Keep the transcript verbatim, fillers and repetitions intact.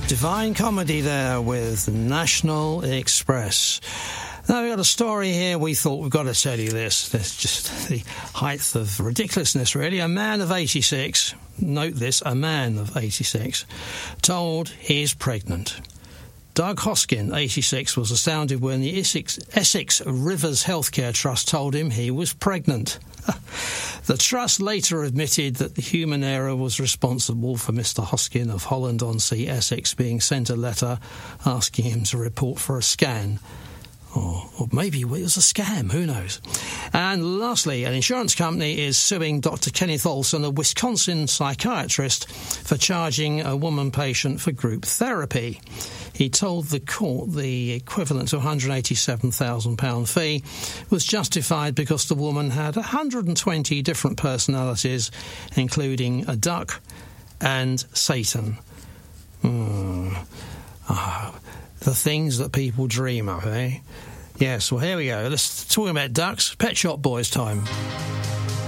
Divine Comedy there with National Express. Now, we've got a story here. We thought we've got to tell you this. There's just the height of ridiculousness, really. A man of eighty-six, note this, a man of eighty-six, told he's pregnant. Doug Hoskin, eighty-six, was astounded when the Essex, Essex Rivers Healthcare Trust told him he was pregnant. The trust later admitted that the human error was responsible for Mister Hoskin of Holland-on-Sea, Essex, being sent a letter asking him to report for a scan. Or, or maybe it was a scam, who knows? And lastly, an insurance company is suing Doctor Kenneth Olson, a Wisconsin psychiatrist, for charging a woman patient for group therapy. He told the court the equivalent to one hundred eighty-seven thousand pounds fee was justified because the woman had one hundred twenty different personalities, including a duck and Satan. Mm. Oh, the things that people dream of, eh? Yes, well, here we go. Let's talk about ducks. Pet Shop Boys time.